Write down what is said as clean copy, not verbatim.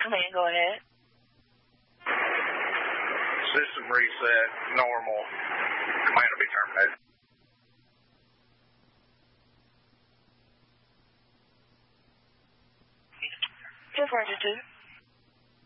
Command, go ahead. System reset, normal. Command will be terminated. 242.